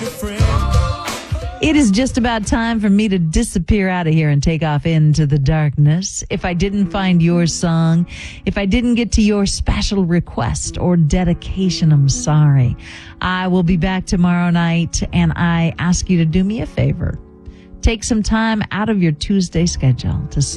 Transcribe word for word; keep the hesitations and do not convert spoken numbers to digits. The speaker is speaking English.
It is just about time for me to disappear out of here and take off into the darkness. If I didn't find your song, if I didn't get to your special request or dedication, I'm sorry. I will be back tomorrow night, and I ask you to do me a favor. Take some time out of your Tuesday schedule to